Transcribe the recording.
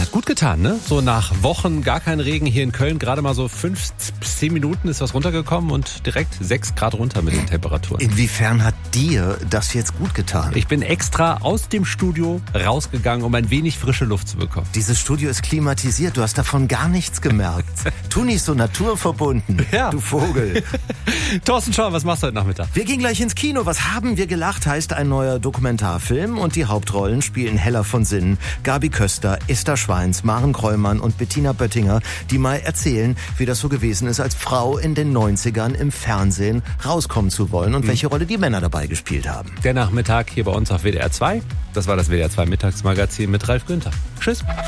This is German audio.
Hat gut getan, ne? So nach Wochen gar kein Regen hier in Köln. Gerade mal so 5 bis 10 Minuten ist was runtergekommen und direkt 6 Grad runter mit den Temperaturen. Inwiefern hat dir das jetzt gut getan? Ich bin extra aus dem Studio rausgegangen, um ein wenig frische Luft zu bekommen. Dieses Studio ist klimatisiert, du hast davon gar nichts gemerkt. Tu nicht so naturverbunden, Ja. du Vogel. Thorsten Schau, was machst du heute Nachmittag? Wir gehen gleich ins Kino. Was haben wir gelacht, heißt ein neuer Dokumentarfilm und die Hauptrollen spielen Hella von Sinnen, Gabi Köster, Esther Schweins, Maren Kräumann und Bettina Böttinger, die mal erzählen, wie das so gewesen ist, als Frau in den 90ern im Fernsehen rauskommen zu wollen und welche Rolle die Männer dabei gespielt haben. Der Nachmittag hier bei uns auf WDR 2. Das war das WDR 2 Mittagsmagazin mit Ralf Günther. Tschüss.